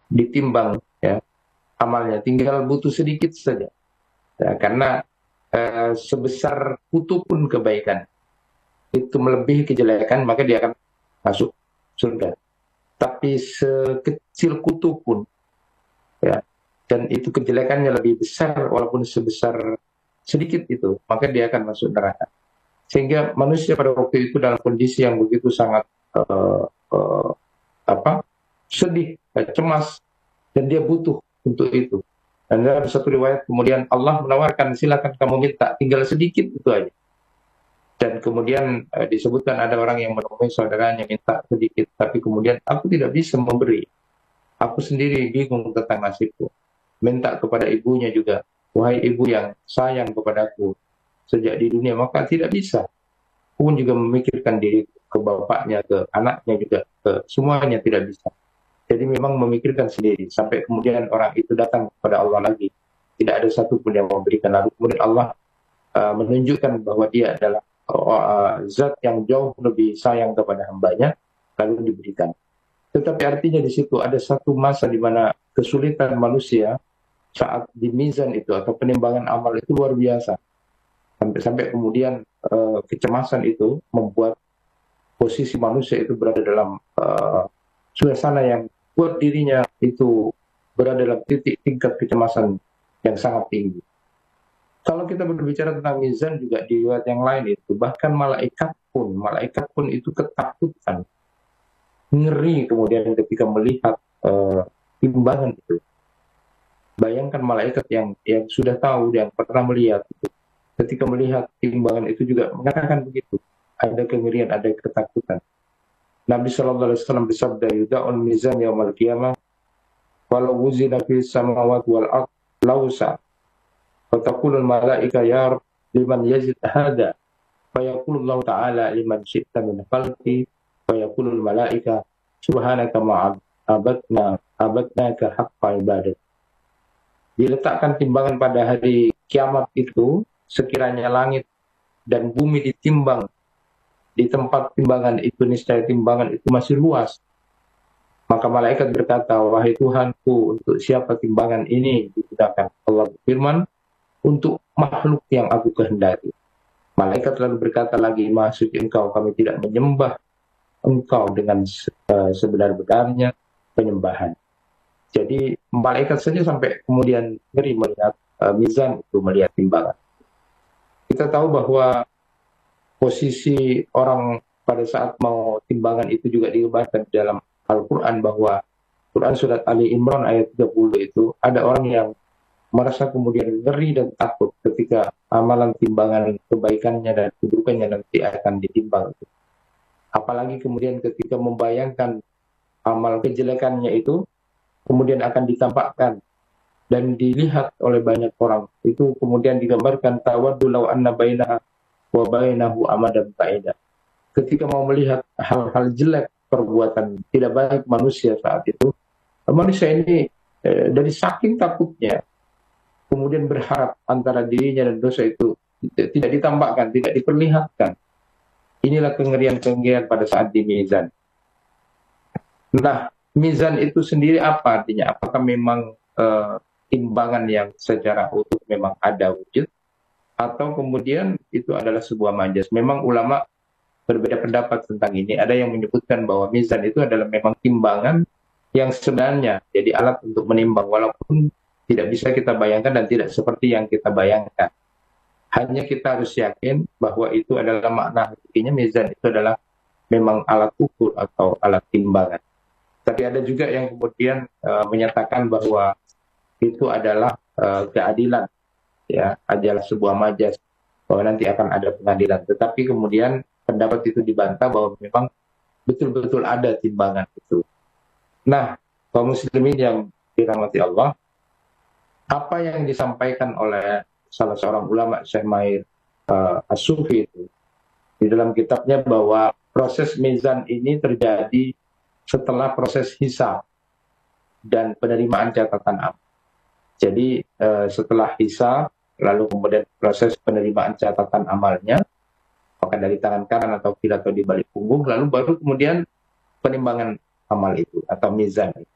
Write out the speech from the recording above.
ditimbang ya amalnya, tinggal butuh sedikit saja ya, karena sebesar kutu pun kebaikan itu melebihi kejelekan, maka dia akan masuk surga. Tapi sekecil kutu pun ya, dan itu kejelekannya lebih besar walaupun sebesar sedikit itu, maka dia akan masuk neraka. Sehingga manusia pada waktu itu dalam kondisi yang begitu sangat uh, uh, apa sedih, cemas, dan dia butuh untuk itu. Dan dalam satu riwayat kemudian Allah menawarkan, silakan kamu minta, tinggal sedikit itu aja. Dan kemudian disebutkan ada orang yang menemui saudaranya minta sedikit, tapi kemudian aku tidak bisa memberi. Aku sendiri bingung tentang nasibku. Minta kepada ibunya juga, wahai ibu yang sayang kepadaku sejak di dunia, maka tidak bisa. Aku pun juga memikirkan diri ke bapaknya, ke anaknya juga, ke semuanya tidak bisa. Jadi memang memikirkan sendiri, sampai kemudian orang itu datang kepada Allah lagi. Tidak ada satupun yang memberikan. Lalu kemudian Allah menunjukkan bahwa dia adalah zat yang jauh lebih sayang kepada hambanya, lalu diberikan. Tetapi artinya di situ ada satu masa di mana kesulitan manusia saat di mizan itu atau penimbangan amal itu luar biasa. Sampai kemudian kecemasan itu membuat posisi manusia itu berada dalam suasana yang buat dirinya itu berada dalam titik tingkat kecemasan yang sangat tinggi. Kalau kita berbicara tentang mizan juga di riwayat yang lain itu, bahkan malaikat pun itu ketakutan, ngeri kemudian ketika melihat timbangan itu. Bayangkan malaikat yang sudah tahu, yang pernah melihat itu, ketika melihat timbangan itu juga mengatakan begitu. Ada kengerian, ada ketakutan. Nabi Shallallahu Alaihi Wasallam bersabda, "Yuda'un mizan yaumal qiyamah, walau wuzina fi samawati wal ard lausa." Fataqulul malaika ya liman yazid hada. Fayaqulullahu ta'ala liman syi'ta min khalqi. Fayaqulul malaika subhanaka abadnaka haqqa ibadat. Diletakkan timbangan pada hari kiamat itu, sekiranya langit dan bumi ditimbang di tempat timbangan itu, niscaya timbangan itu masih luas. Maka malaikat berkata, wahai Tuhanku, untuk siapa timbangan ini digunakan? Allah berfirman, untuk makhluk yang aku kehendaki. Malaikat lalu berkata lagi, maksud engkau, kami tidak menyembah engkau dengan sebenar-benarnya penyembahan. Jadi malaikat saja sampai kemudian ngeri melihat mizan itu, melihat timbangan. Kita tahu bahwa posisi orang pada saat mau timbangan itu juga digambarkan dalam Al-Quran, bahwa Quran surat Ali Imran ayat 30 itu ada orang yang merasa kemudian ngeri dan takut ketika amalan timbangan kebaikannya dan keburukannya nanti akan ditimbang. Apalagi kemudian ketika membayangkan amal kejelekannya itu kemudian akan ditampakkan dan dilihat oleh banyak orang. Itu kemudian digambarkan, tawaddu law anna bainaha wa bainahu amadan ba'ida. Ketika mau melihat hal-hal jelek, perbuatan tidak baik manusia saat itu, manusia ini dari saking takutnya kemudian berharap antara dirinya dan dosa itu tidak ditampakkan, tidak diperlihatkan. Inilah kengerian-kengerian pada saat di mizan. Nah, mizan itu sendiri apa artinya? Apakah memang timbangan yang secara utuh memang ada wujud, atau kemudian itu adalah sebuah majas? Memang ulama berbeda pendapat tentang ini. Ada yang menyebutkan bahwa mizan itu adalah memang timbangan yang sebenarnya jadi alat untuk menimbang, walaupun tidak bisa kita bayangkan dan tidak seperti yang kita bayangkan. Hanya kita harus yakin bahwa itu adalah makna hakikatnya, mizan itu adalah memang alat ukur atau alat timbangan. Tapi ada juga yang kemudian menyatakan bahwa itu adalah keadilan, ya, adalah sebuah majas, bahwa nanti akan ada pengadilan. Tetapi kemudian pendapat itu dibantah bahwa memang betul-betul ada timbangan itu. Nah, kaum muslimin yang dirahmati Allah, apa yang disampaikan oleh salah seorang ulama, Syekh Mahir As-Sufi itu di dalam kitabnya, bahwa proses mizan ini terjadi setelah proses hisab dan penerimaan catatan amal. Jadi setelah hisab, lalu kemudian proses penerimaan catatan amalnya, apakah dari tangan kanan atau kiri atau di balik punggung, lalu baru kemudian penimbangan amal itu atau mizan.